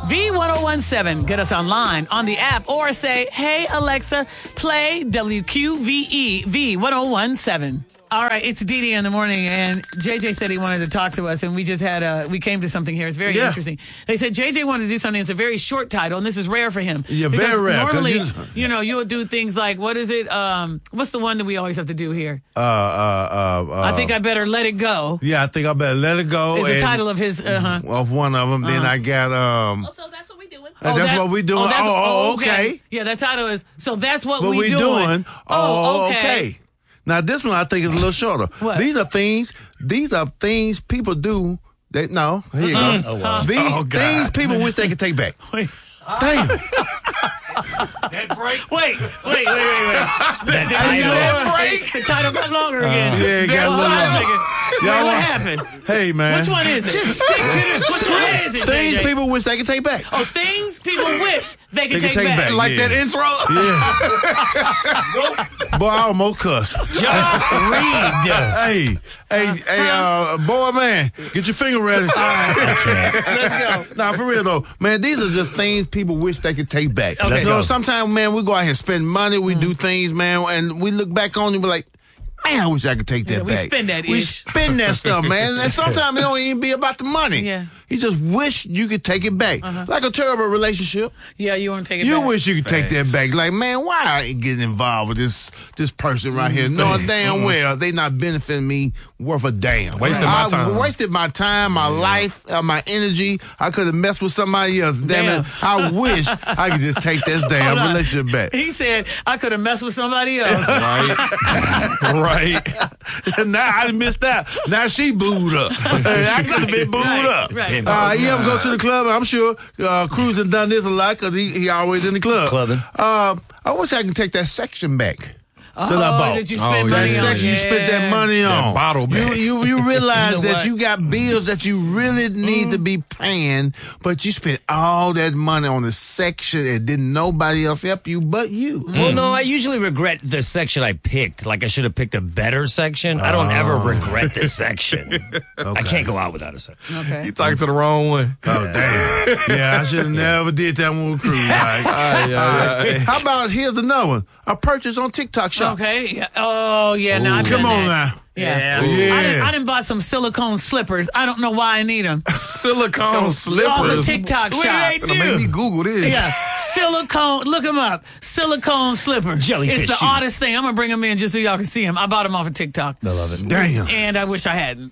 V1017. Get us online on the app or say, hey, Alexa, play WQVE V1017. All right, it's Dee Dee in the morning, and JJ said he wanted to talk to us, and we just had we came to something here. It's very interesting. They said JJ wanted to do something. It's a very short title, and this is rare for him. Yeah, very rare. Normally, you'll do things like, what is it? What's the one that we always have to do here? I think I better let it go. Yeah, I think I better let it go. Is the title of his of one of them. Then I got So that's what we doing. that's what we doing. Okay. Yeah, that title is so that's what we doing. Okay. Now this one I think is a little shorter. What? These are things people do. Here you go. Oh, wow. These things people wish they could take back. Wait. Damn. That break. Wait. The title got longer again. Yeah, it got longer. What happened? Hey, man. Which one is it? Just stick to this. Which one is it, Things JJ? people wish they could take back. Oh, things people wish they could They take can take back. back. Like Yeah. that intro? Yeah. Boy, I almost cuss. Just read. Hey, boy, man, get your finger ready. Let's go. Nah, for real though, man, these are just things people wish they could take back. Okay. So sometimes, man, we go out here and spend money, we do things, man, and we look back on it and be like, man, I wish I could take that we back. spend that We ish. spend that stuff, man. And sometimes it don't even be about the money. Yeah. You just wish you could take it back. Like a terrible relationship. Yeah, you want to take it You back. wish you could take that back. Like, man, why I ain't getting involved with this person right here? Knowing damn well they not benefiting me worth a damn. Wasting my time. I wasted my time, my life, my energy. I could have messed with somebody else. Damn it. I wish I could just take this damn Hold on. relationship back. He said, I could have messed with somebody else. Right. Now I missed out. Now she booed up. I could have been booed up. Right. You ever go to the club? I'm sure Cruz has done this a lot because he always in the club. Clubbing. I wish I could take that section back. That I bought. Did you spend That money on? section you spent that money on. bottle back. You realize You know that what? you got bills that you really need to be paying, but you spent all that money on the section and didn't nobody else help you but you. Well, no, I usually regret the section I picked. Like I should have picked a better section. I don't ever regret the section. I can't go out without a section. Okay. You talking to the wrong one. Oh, damn. Yeah, I should have never did that one with Cruz. Right? How about, here's another one. A purchase on TikTok shop. Okay. Yeah. Oh, yeah. Now I've Come done on that. now. Yeah. Yeah. I done bought some silicone slippers. I don't know why I need them. Silicone All the slippers. TikTok What shop. did they do? Make me Google this. Yeah, silicone. Look them up. Silicone slippers. Jellyfish It's the shoes. oddest thing. I'm gonna bring them in just so y'all can see them. I bought them off of TikTok, I love it. Damn. and I wish I hadn't.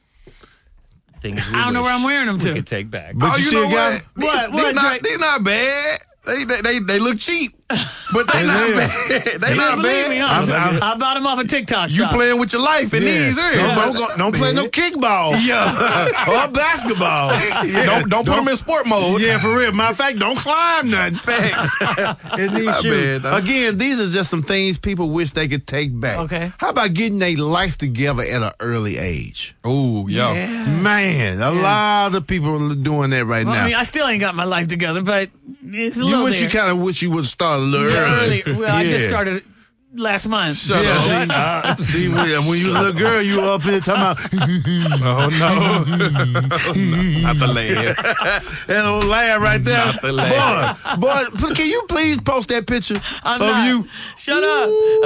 Things we I don't know wish where I'm wearing them we to. could take back. But you still know got what? What, Drake? They not bad. They look cheap, but they not Yeah. bad. They not Believe me, bad. huh? I bought them off of TikTok. You shop. playing with your life in these areas. Don't play no kickball. Yeah. Or basketball. Don't put them in sport mode. Yeah, for real. Matter of fact, don't climb nothing. Facts. In these Not shoes. bad, though. Again, these are just some things people wish they could take back. Okay. How about getting their life together at an early age? Ooh, yo. Yeah. Man, a lot of people are doing that right Well, now. I mean, I still ain't got my life together, but it's a you little wish there. you kind of wish you would have started a little early. Well, I just Yeah. started last month. Yeah, see, when you was a little girl, you were up here talking about Oh, no. Not the laugh. that old laugh right there. Not the laugh. Boy, can you please post that picture I'm of not. you? Shut up.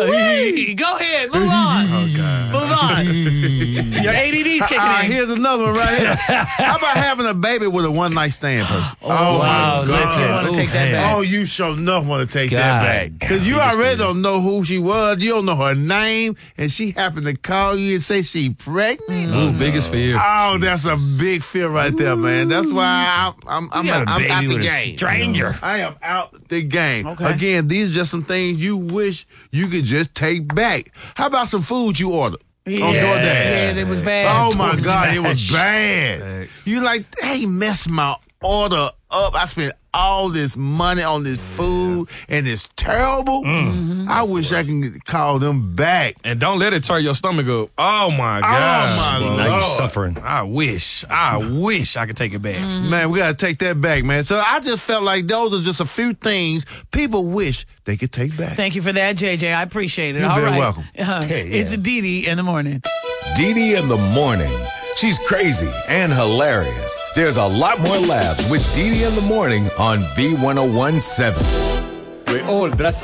Go ahead. Move on. Oh, God. Move on. Your ADD's kicking in. Here's another one right here. How about having a baby with a one-night stand person? Oh, wow, my listen. I want to take that Oof. back. Oh, you sure enough want to take God. that back. Because you already don't know who she was. You don't know her name. And she happened to call you and say she pregnant. Ooh, biggest fear. Oh, that's a big fear right there, man. That's why I'm You got a out baby the with a game. stranger. I am out the game. Okay. Again, these are just some things you wish you could just take back. How about some food you ordered on DoorDash? Yeah, it was bad. Oh my God, it was DoorDash. bad. Thanks. You like, hey, messed my order up. I spent all this money on this food and it's terrible. I wish I can call them back. And don't let it turn your stomach up. Oh, my God. Oh my Now you're Lord. suffering. I wish I could take it back. Man, we got to take that back, man. So I just felt like those are just a few things people wish they could take back. Thank you for that, JJ. I appreciate it. You're All very right. welcome. It's Dee Dee in the morning. Dee Dee in the morning. She's crazy and hilarious. There's a lot more laughs with Dee Dee in the morning on V1017. We all dress